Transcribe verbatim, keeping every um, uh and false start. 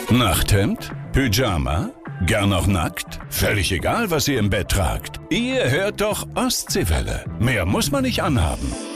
Nachthemd? Pyjama? Gern auch nackt? Völlig egal, was ihr im Bett tragt. Ihr hört doch Ostseewelle. Mehr muss man nicht anhaben.